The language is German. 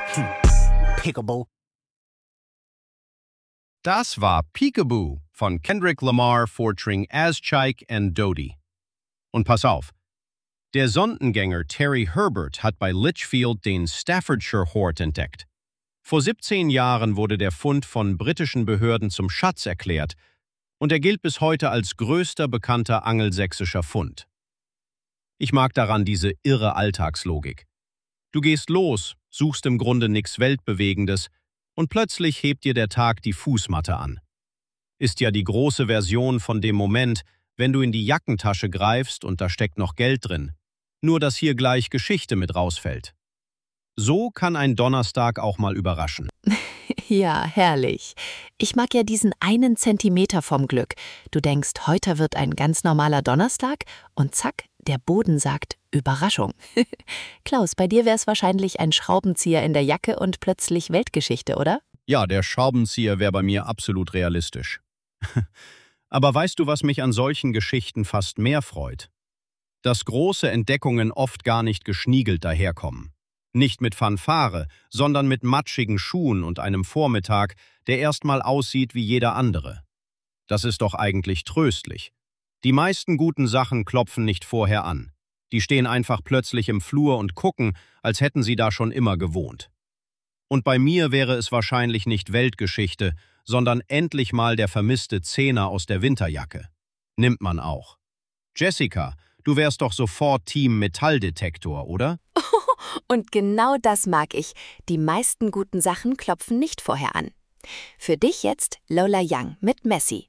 Peekaboo. Das war Peekaboo von Kendrick Lamar featuring Azchike and Dodie. Und pass auf, der Sondengänger Terry Herbert hat bei Lichfield den Staffordshire Hoard entdeckt. Vor 17 Jahren wurde der Fund von britischen Behörden zum Schatz erklärt und er gilt bis heute als größter bekannter angelsächsischer Fund. Ich mag daran diese irre Alltagslogik. Du gehst los, suchst im Grunde nichts Weltbewegendes und plötzlich hebt dir der Tag die Fußmatte an. Ist ja die große Version von dem Moment, wenn du in die Jackentasche greifst und da steckt noch Geld drin. Nur dass hier gleich Geschichte mit rausfällt. So kann ein Donnerstag auch mal überraschen. Ja, herrlich. Ich mag ja diesen 1 Zentimeter vom Glück. Du denkst, heute wird ein ganz normaler Donnerstag und zack, der Boden sagt Überraschung. Klaus, bei dir wäre es wahrscheinlich ein Schraubenzieher in der Jacke und plötzlich Weltgeschichte, oder? Ja, der Schraubenzieher wäre bei mir absolut realistisch. Aber weißt du, was mich an solchen Geschichten fast mehr freut? Dass große Entdeckungen oft gar nicht geschniegelt daherkommen. Nicht mit Fanfare, sondern mit matschigen Schuhen und einem Vormittag, der erstmal aussieht wie jeder andere. Das ist doch eigentlich tröstlich. Die meisten guten Sachen klopfen nicht vorher an. Die stehen einfach plötzlich im Flur und gucken, als hätten sie da schon immer gewohnt. Und bei mir wäre es wahrscheinlich nicht Weltgeschichte, sondern endlich mal der vermisste Zehner aus der Winterjacke. Nimmt man auch. Jessica, du wärst doch sofort Team Metalldetektor, oder? Und genau das mag ich. Die meisten guten Sachen klopfen nicht vorher an. Für dich jetzt Lola Young mit Messi.